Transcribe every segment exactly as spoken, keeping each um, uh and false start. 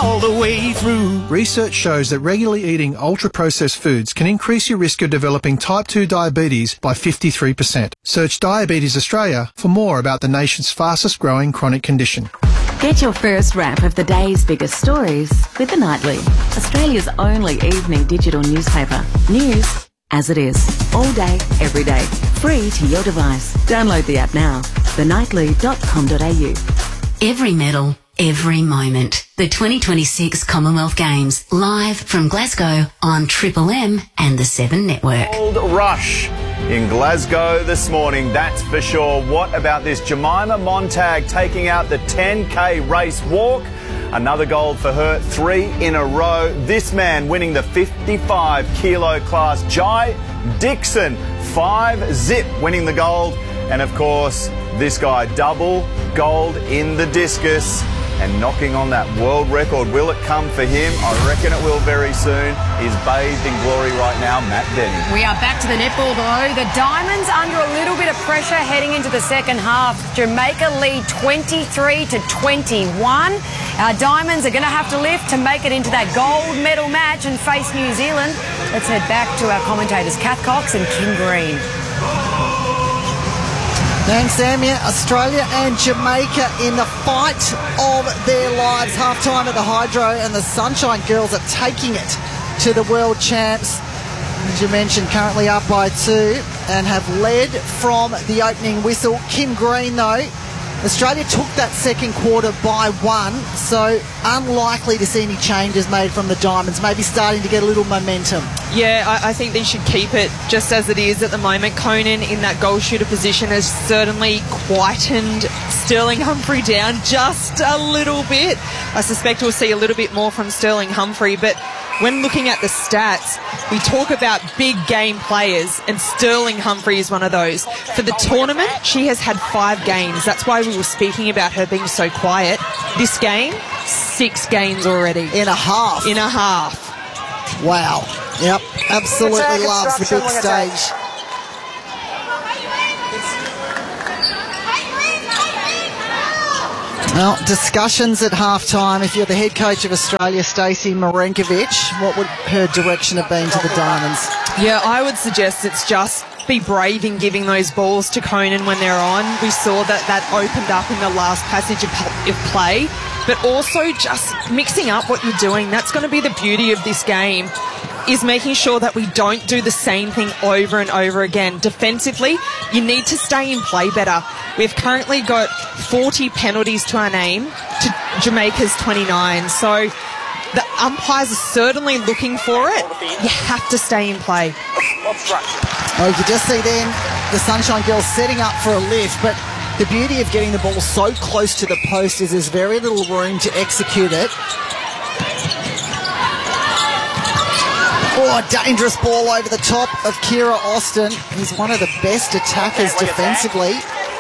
all the way through. Research shows that regularly eating ultra-processed foods can increase your risk of developing type two diabetes by fifty-three percent. Search Diabetes Australia for more about the nation's fastest growing chronic condition. Get your first wrap of the day's biggest stories with The Nightly, Australia's only evening digital newspaper. News as it is, all day, every day, free to your device. Download the app now, the nightly dot com dot a u. Every medal, every moment. The twenty twenty-six Commonwealth Games, live from Glasgow on Triple M and the Seven Network. Gold rush in Glasgow this morning, that's for sure. What about this? Jemima Montag taking out the ten K race walk. Another gold for her, three in a row. This man winning the fifty-five kilo class. Jai Dixon, five zip, winning the gold. And of course, this guy, double gold in the discus and knocking on that world record. Will it come for him? I reckon it will very soon. He's bathed in glory right now, Matt Denny. We are back to the netball though. The Diamonds under a little bit of pressure heading into the second half. Jamaica lead twenty-three to twenty-one. Our Diamonds are going to have to lift to make it into that gold medal match and face New Zealand. Let's head back to our commentators, Kath Cox and Kim Green. Thanks, Amia. Australia and Jamaica in the fight of their lives. Half-time at the Hydro, and the Sunshine Girls are taking it to the World Champs. As you mentioned, currently up by two and have led from the opening whistle. Kim Green, though, Australia took that second quarter by one, so unlikely to see any changes made from the Diamonds, maybe starting to get a little momentum. Yeah, I, I think they should keep it just as it is at the moment. Conan in that goal shooter position has certainly quietened Sterling Humphrey down just a little bit. I suspect we'll see a little bit more from Sterling Humphrey, but when looking at the stats, we talk about big game players, and Sterling Humphrey is one of those. For the tournament, she has had five games. That's why we were speaking about her being so quiet. This game, six games already. In a half. In a half. Wow. Yep, absolutely loves the big stage. Well, discussions at halftime. If you're the head coach of Australia, Stacey Marenkovic, what would her direction have been to the Diamonds? Yeah, I would suggest it's just be brave in giving those balls to Conan when they're on. We saw that that opened up in the last passage of, of play, but also just mixing up what you're doing. That's going to be the beauty of this game, is making sure that we don't do the same thing over and over again. Defensively, you need to stay in play better. We've currently got forty penalties to our name to Jamaica's twenty-nine, so the umpires are certainly looking for it. You have to stay in play. Oh, you can just see then the Sunshine Girls setting up for a lift, but the beauty of getting the ball so close to the post is there's very little room to execute it. Oh, a dangerous ball over the top of Kira Austin. He's one of the best attackers defensively.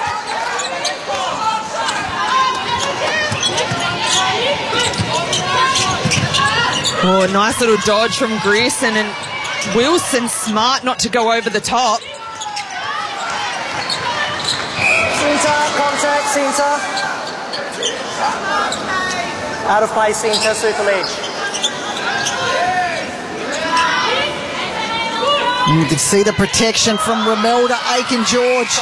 Oh, nice little dodge from Grierson, and Wilson smart not to go over the top. Centre, contact, centre. Out of play, centre, circle edge. You can see the protection from Romelda Aiken-George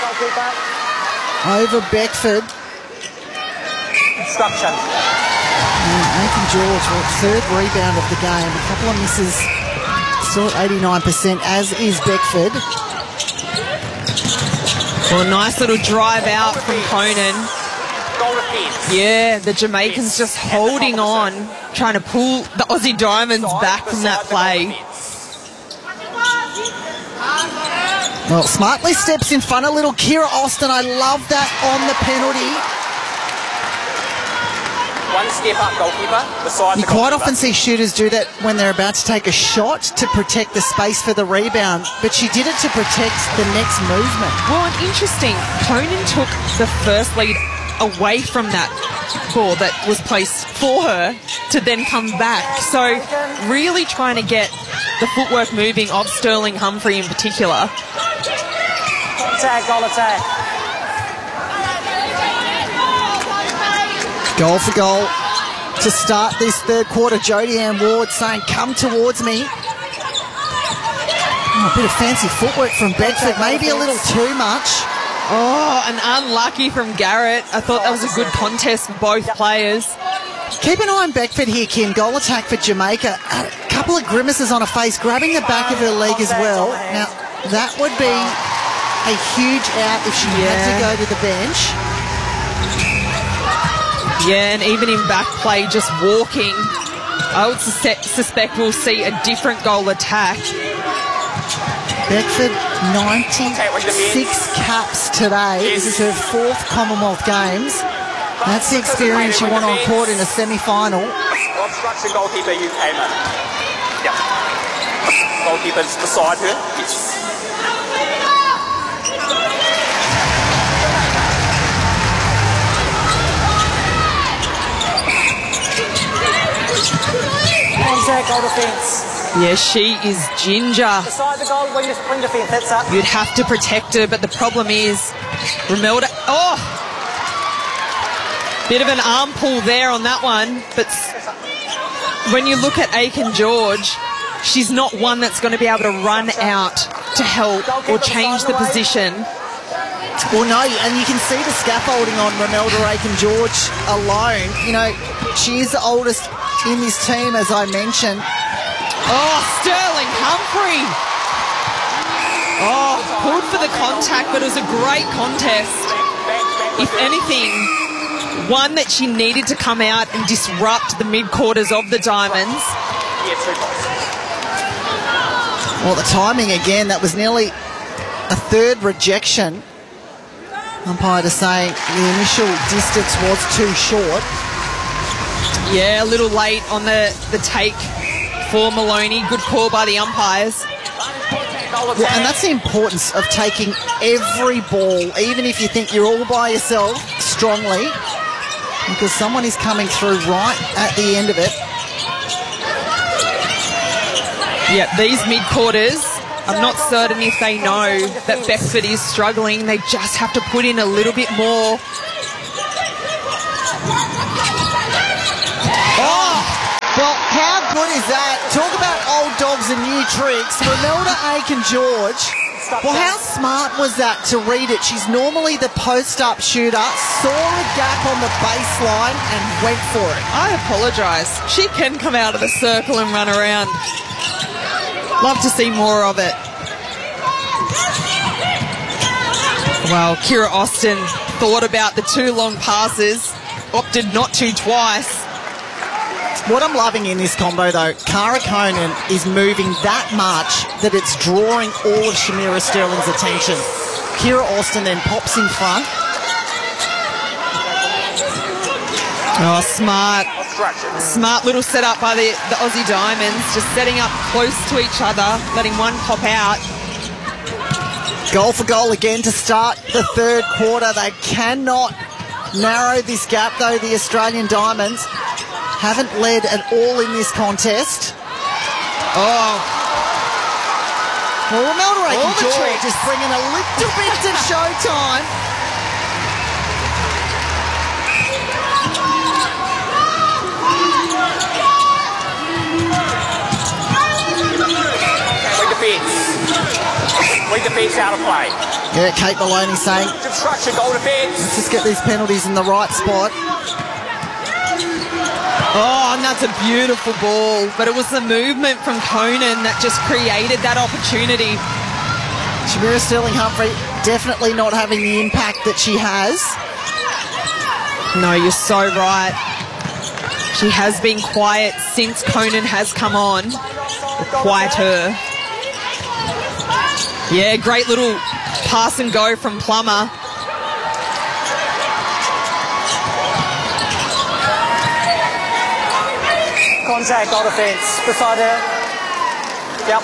over Beckford. Instruction. And Aiken-George, well, third rebound of the game. A couple of misses, still at eighty-nine percent, as is Beckford. Well, a nice little drive out from Conan. Yeah, the Jamaicans just holding on, trying to pull the Aussie Diamonds back from that play. Well, smartly steps in front, a little Kira Austin. I love that on the penalty. One step up, goalkeeper. Beside you the quite goalkeeper. often see shooters do that when they're about to take a shot to protect the space for the rebound, but she did it to protect the next movement. Well, and interesting, Conan took the first lead away from that ball that was placed for her to then come back. So really trying to get the footwork moving of Sterling Humphrey in particular. Attack, goal attack. Goal for goal to to start this third quarter. Jodie Ann Ward saying, come towards me. Oh, a bit of fancy footwork from Bedford, maybe a little too much. Oh, and unlucky from Garrett. I thought that was a good contest for both players. Keep an eye on Beckford here, Kim. Goal attack for Jamaica. A couple of grimaces on her face, grabbing the back of her leg as well. Now, that would be a huge out if she Yeah. had to go to the bench. Yeah, and even in back play, just walking, I would sus- suspect we'll see a different goal attack. Beckford, ninety-six caps today. This is her fourth Commonwealth Games. That's the experience you want on court in a semi-final. Obstruction goalkeeper, you came in. Yep. Goalkeeper's beside her. Yes. Contact, goal defence. Yeah, she is ginger. Beside the goal, wing, wing defence, that's up. You'd have to protect her, but the problem is, Romelda, oh! Bit of an arm pull there on that one, but when you look at Aiken George, she's not one that's going to be able to run out to help or change the position. Well, no, and you can see the scaffolding on Romelda Aiken George alone. You know, she is the oldest in this team, as I mentioned. Oh, Sterling Humphrey. Oh, pulled for the contact, but it was a great contest. If anything, one that she needed to come out and disrupt the mid-quarters of the Diamonds. Well, the timing again, that was nearly a third rejection. Umpire to say the initial distance was too short. Yeah, a little late on the, the take for Maloney. Good call by the umpires. Well, and that's the importance of taking every ball, even if you think you're all by yourself, strongly, because someone is coming through right at the end of it. Yeah, these mid-quarters, I'm not certain if they know that Beckford is struggling. They just have to put in a little bit more. Oh! Well, how good is that? Talk about old dogs and new tricks. Romelda Aiken George. Well, how smart was that to read it? She's normally the post-up shooter, saw a gap on the baseline and went for it. I apologise. She can come out of the circle and run around. Love to see more of it. Well, Kira Austin thought about the two long passes, opted not to twice. What I'm loving in this combo, though, Cara Conan is moving that much that it's drawing all of Shamira Sterling's attention. Kira Austin then pops in front. Oh, smart. Smart little setup by the, the Aussie Diamonds, just setting up close to each other, letting one pop out. Goal for goal again to start the third quarter. They cannot narrow this gap, though, the Australian Diamonds. Haven't led at all in this contest. Oh. Well, Romelda Aiken George is bringing a little bit of showtime. Wing defence. Wing defence out of play. Yeah, Kate Maloney saying, Obstruction, goal defence. let's just get these penalties in the right spot. Oh, and that's a beautiful ball. But it was the movement from Conan that just created that opportunity. Shamira Sterling Humphrey definitely not having the impact that she has. No, you're so right. She has been quiet since Conan has come on. Quiet her. Yeah, great little pass and go from Plummer. Contact, goal defence. Beside her. Yep.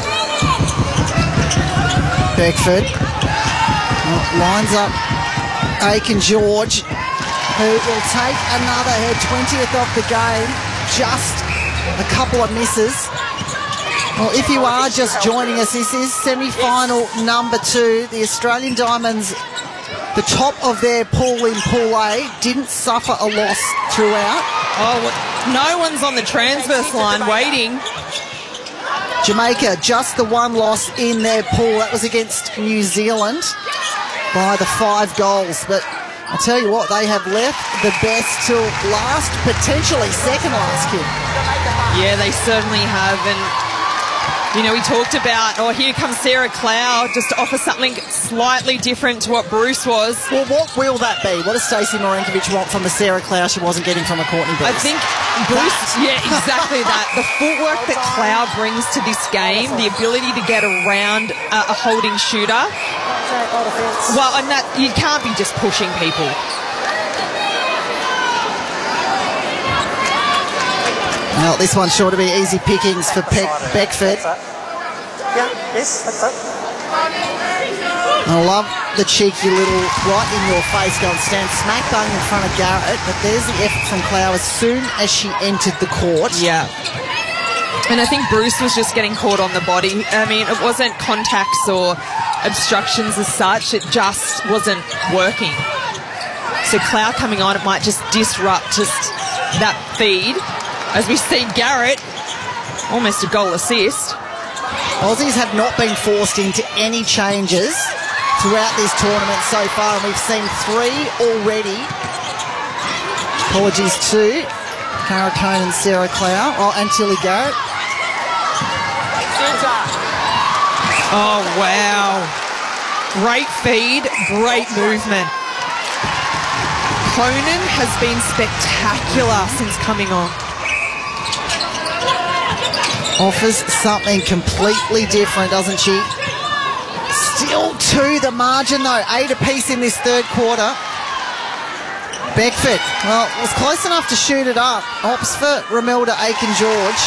Beckford well, lines up Aiken George, who will take another, her twentieth of the game. Just a couple of misses. Well, if you are just joining us, this is semi-final number two. The Australian Diamonds, the top of their pool in Pool A, didn't suffer a loss throughout. Oh, no one's on the transverse line waiting. Jamaica, just the one loss in their pool. That was against New Zealand by the five goals. But I'll tell you what, they have left the best till last, potentially second last, kid. Yeah, they certainly have. And, you know, we talked about, oh, here comes Sarah Clow, just to offer something slightly different to what Bruce was. Well, what will that be? What does Stacey Marinkovic want from a Sarah Clow she wasn't getting from a Courtney Bruce? I think Bruce, yeah, exactly that. The footwork that Clow brings to this game, the ability to get around uh, a holding shooter. Well, and that you can't be just pushing people. Well, this one's sure to be easy pickings for Pe- Beckford. Yeah, yes, that's it. I love the cheeky little right in your face go and stand smack bang in front of Garrett, but there's the effort from Clow as soon as she entered the court. Yeah. And I think Bruce was just getting caught on the body. I mean, it wasn't contacts or obstructions as such, it just wasn't working. So Clow coming on, it might just disrupt just that feed. As we see Garrett, almost a goal assist. Aussies have not been forced into any changes throughout this tournament so far, and we've seen three already. Apologies to Cara Cone and Sarah Clow, oh, and Tilly Garrett. Oh, wow. Great feed, great movement. Conan has been spectacular since coming on. Offers something completely different, doesn't she? Still to the margin, though. Eight apiece in this third quarter. Beckford, well, was close enough to shoot it up. Ops for Romilda Aiken-George.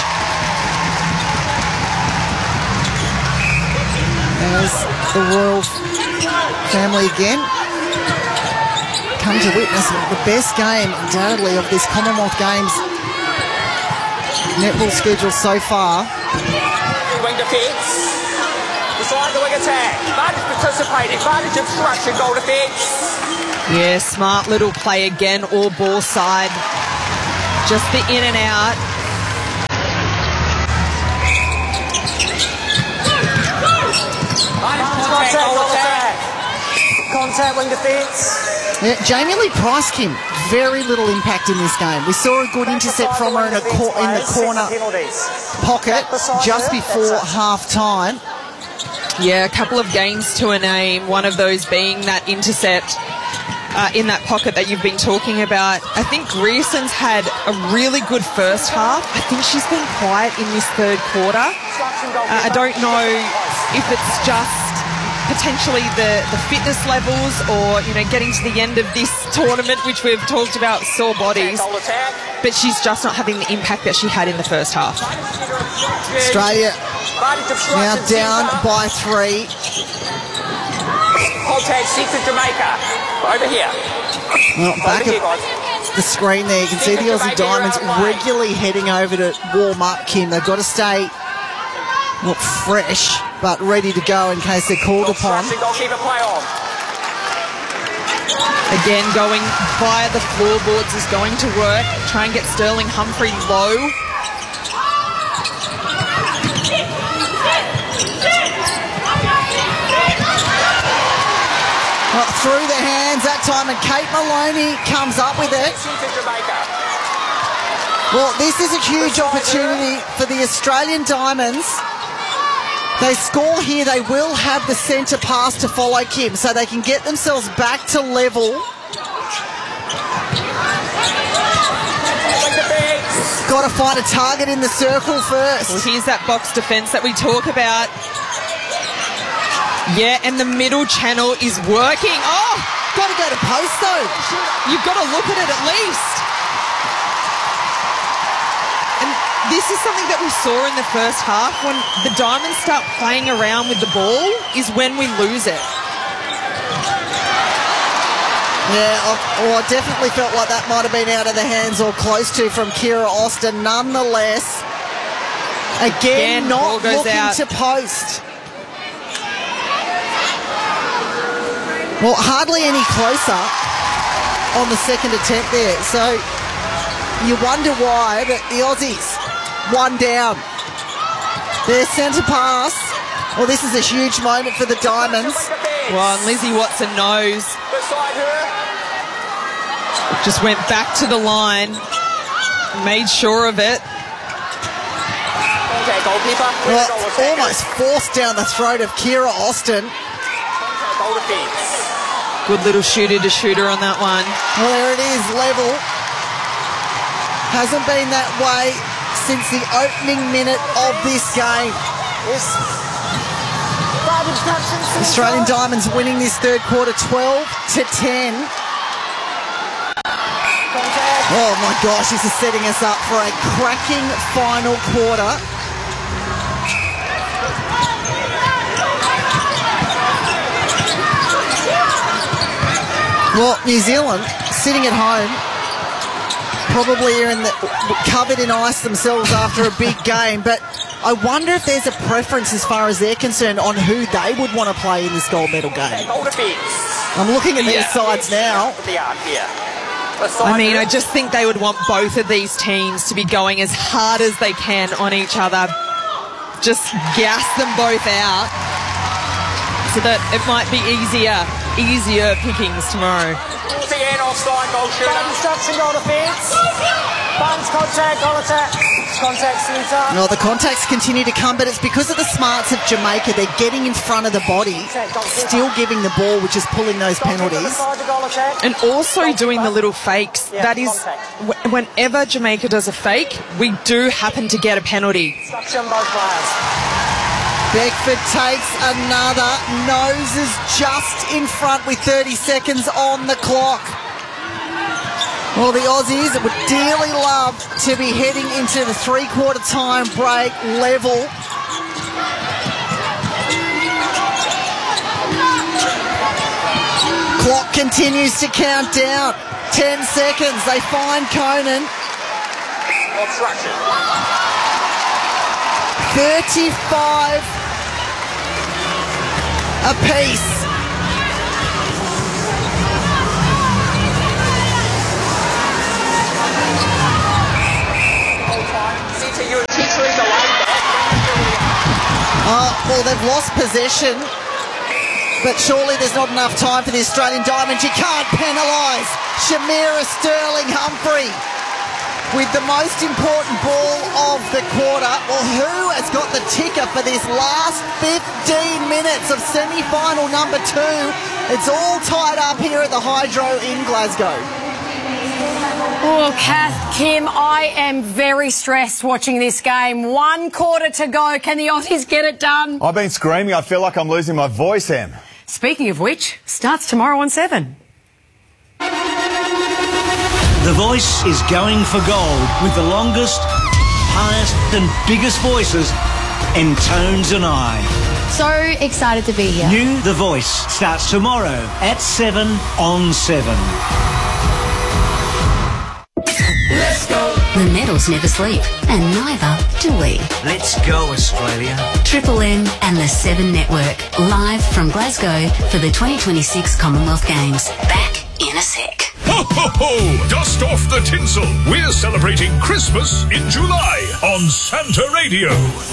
There's the royal family again. Come to witness the best game, undoubtedly, of this Commonwealth Games netball schedule so far. Wing defence. Beside the wing attack. Advantage participating. Advantage obstruction. Goal defence. Yeah, smart little play again, all ball side. Just the in and out. Contact, goal attack. Contact, wing defence. Yeah, Jamie Lee Price, Kim, very little impact in this game. We saw a good intercept from her in, a cor- in the corner pocket just before half time. Yeah, a couple of games to a name, one of those being that intercept uh, in that pocket that you've been talking about. I think Grierson's had a really good first half. I think she's been quiet in this third quarter. Uh, I don't know if it's just potentially the, the fitness levels or, you know, getting to the end of this tournament, which we've talked about, sore bodies. But she's just not having the impact that she had in the first half. Australia now down by three. Contact six of Jamaica. Over here. Well, back of the screen there, you can see the Aussie Diamonds regularly heading over to warm up, Kim. They've got to stay not fresh, but ready to go in case they're called upon. Again, going via the floorboards is going to work. Try and get Sterling Humphrey low. Well, through the hands that time, and Kate Maloney comes up with it. Well, this is a huge opportunity for the Australian Diamonds. They score here, they will have the centre pass to follow, Kim, so they can get themselves back to level. Got to find a target in the circle first. Well, here's that box defence that we talk about. Yeah, and the middle channel is working. Oh! Got to go to post, though. You've got to look at it at least. And this is something that we saw in the first half. When the Diamonds start playing around with the ball is when we lose it. Yeah, oh, I definitely felt like that might have been out of the hands or close to from Kira Austin. Nonetheless, again, again not looking out. to post. Well, hardly any closer on the second attempt there. So You wonder why, but the Aussies, one down. Their centre pass. Well, this is a huge moment for the Diamonds. Well, and Lizzie Watson knows. Just went back to the line, made sure of it. Well, almost forced down the throat of Kira Austin. Good little shooter to shooter on that one. Well, there it is, level. Hasn't been that way since the opening minute of this game. Australian Diamonds winning this third quarter twelve to ten. Oh my gosh, this is setting us up for a cracking final quarter. Well, New Zealand sitting at home, probably are in the, covered in ice themselves after a big game, but I wonder if there's a preference as far as they're concerned on who they would want to play in this gold medal game. I'm looking at these Yeah. sides now. I mean, I just think they would want both of these teams to be going as hard as they can on each other. Just gas them both out so that it might be easier, easier pickings tomorrow. No, the contacts continue to come, but it's because of the smarts of Jamaica. They're getting in front of the body, still giving the ball, which is pulling those penalties. And also doing the little fakes. That is, wh- whenever Jamaica does a fake, we do happen to get a penalty. Beckford takes another. Noses just in front with thirty seconds on the clock. Well, the Aussies would dearly love to be heading into the three-quarter time break level. Clock continues to count down. Ten seconds. They find Conan. thirty-five apiece. Uh, well, they've lost possession, but surely there's not enough time for the Australian Diamonds. You can't penalise Shamira Sterling Humphrey with the most important ball of the quarter. Well, who has got the ticker for this last fifteen minutes of semi-final number two? It's all tied up here at the Hydro in Glasgow. Oh, Kath, Kim, I am very stressed watching this game. One quarter to go. Can the Aussies get it done? I've been screaming. I feel like I'm losing my voice, Em. Speaking of which, starts tomorrow on seven. The Voice is going for gold with the longest, highest and biggest voices in tones and I. So excited to be here. New The Voice starts tomorrow at seven on seven. Let's go. The medals never sleep, and neither do we. Let's go, Australia. Triple M and the Seven Network, live from Glasgow for the twenty twenty-six Commonwealth Games. Back in a sec. Ho, ho, ho! Dust off the tinsel. We're celebrating Christmas in July on Santa Radio.